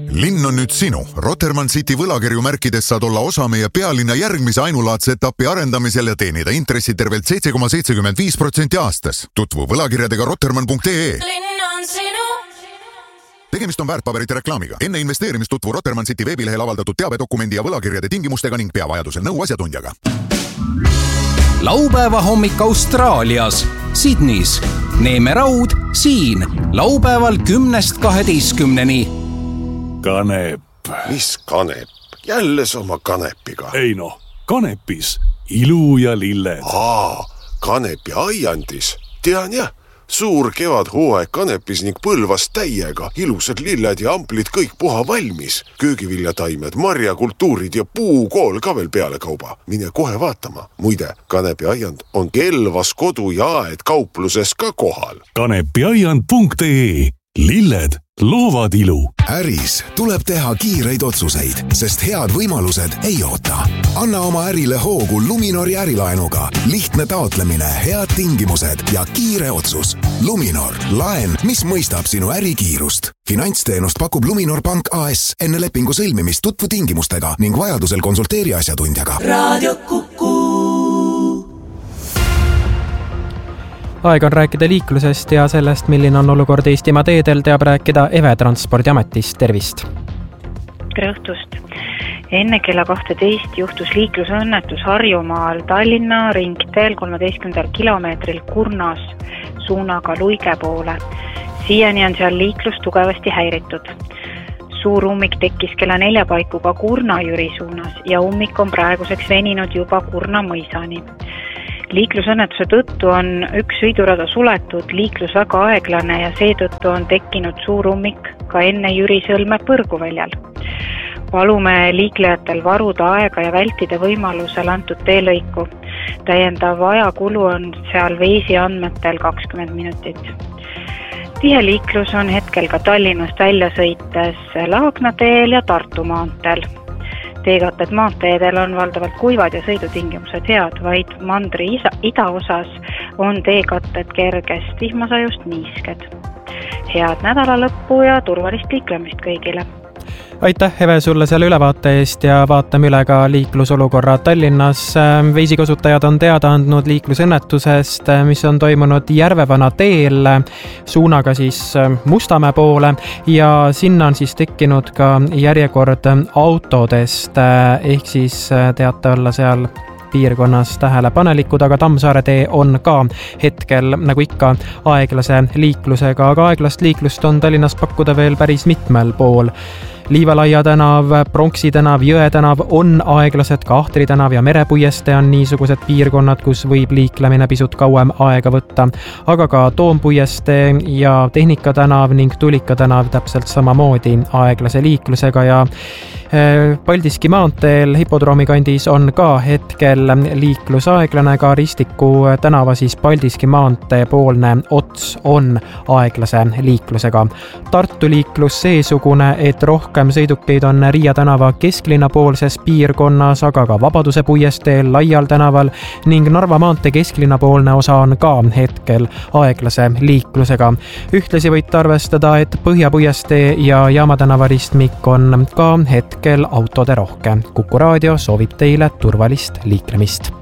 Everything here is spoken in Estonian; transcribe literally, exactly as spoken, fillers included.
Linn on nüüd sinu. Rotermann City võlakirju märkides saad olla osa meie pealinna järgmise ainulaadse etapi arendamisel ja teenida intressi tervelt seitse koma seitsekümmend viis protsenti aastas. Tutvu võlakirjadega rotermann punkt ee. Linn on sinu. Tegemist on väärtpaberite reklaamiga. Enne investeerimist tutvu Rotermann City veebilehel avaldatud teabedokumendi ja võlakirjade tingimustega ning pea vajadusel nõu asjatundjaga. Laupäeva hommik Austraalias, Sydneys. Neeme Raud siin. Laupäeval kümnest kaheteistkümneni. Kanep. Mis kanep? Jälle sama kanepiga. Ei no, kanepis. Ilu ja lilled. Aa, kanepi aiandis. Tean jah. Suur kevad hooaeg kanepis ning põlvas täiega. Ilusad lilled ja amplid kõik puha valmis. Köögiviljataimed, marjakultuurid ja puukool ka veel peale kauba. Mine kohe vaatama. Muide, kanepi aiand on Kelvas kodu ja aed kaupluses ka kohal. kanepiaiand punkt ee. Lilled loovad ilu. Äris tuleb teha kiireid otsuseid, sest head võimalused ei oota. Anna oma ärile hoogu Luminori ärilaenuga. Lihtne taotlemine, head tingimused ja kiire otsus. Luminor, laen, mis mõistab sinu ärikiirust. Finantsteenust pakub Luminor Pank A S. Enne lepingu sõlmimist tutvu tingimustega ning vajadusel konsulteeri asjatundjaga. Raadio Kuku. Aeg on rääkida liiklusest ja sellest, milline on olukord Eestimaa teedel, teab rääkida Eve Transpordiametist. Tervist! Tere õhtust! Enne kella kahteteist juhtus liiklusõnnetus Harjumaal Tallinna ringteel kolmeteistkümnendal kilomeetril Kurnas suunaga Luige poole. Siiani on seal liiklus tugevasti häiritud. Suur ummik tekkis kella nelja paiku ka Kurna-Jüri suunas ja ummik on praeguseks veninud juba Kurna mõisani. Liiklusõnnetuse tõttu on üks sõidurada suletud, liiklus väga aeglane ja seetõttu on tekkinud suur ummik ka enne Jüri Sõlme põrguväljal. Palume liiklejatel varuda aega ja vältida võimalusel antud teelõiku. Täiendav ajakulu on seal veisi andmetel kakskümmend minutit. Tihe liiklus on hetkel ka Tallinnast välja sõites Laagna teel ja Tartu maanteel. Teekatted maanteedel on valdavalt kuivad ja sõidutingimused head, vaid mandri isa, idaosas on teekatted kergest vihmasajust niisked. Head nädala lõppu ja turvalist liiklemist kõigile. Aitäh, Eve, sulle selle ülevaate eest ja vaatame üle ka liiklusolukorra Tallinnas. Veisikasutajad on teada andnud liiklusõnnetusest, mis on toimunud Järvevana teel suunaga siis Mustamäe poole ja sinna on siis tekkinud ka järjekord autodest, ehk siis teate olla seal piirkonnas tähelepanelikud, aga Tammsaare tee on ka hetkel nagu ikka aeglase liiklusega, aga aeglast liiklust on Tallinnas pakkuda veel päris mitmel pool. Liivalaia tänav, Pronksi tänav, Jõe tänav on aeglased, ka Ahtri tänav ja Merepuieste on niisugused piirkonnad, kus võib liiklemine pisut kauem aega võtta, aga ka Toompuieste ja Tehnika tänav ning Tulika tänav täpselt samamoodi aeglase liiklusega ja Paldiski maanteel Hipodroomi kandis on ka hetkel liiklus aeglane, ka Ristiku tänava siis Paldiski maantee poolne ots on aeglase liiklusega. Tartu liiklus seesugune, et rohkem sõidukeid on Riia tänava kesklinna poolses piirkonnas, aga ka Vabaduse puiesteel, Laial tänaval ning Narva maantee kesklinna poolne osa on ka hetkel aeglase liiklusega. Ühtlasi võite arvestada, et Põhja puiestee ja Jaama tänava ristmik on ka hetkel autode rohke. Kuku raadio soovib teile turvalist liiklemist.